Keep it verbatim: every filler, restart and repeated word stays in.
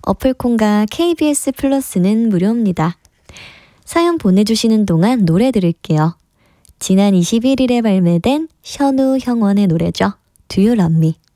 어플콘과 케이비에스 플러스는 무료입니다. 사연 보내주시는 동안 노래 들을게요. 지난 이십일 일에 발매된 션우 형원의 노래죠. Do You Love Me?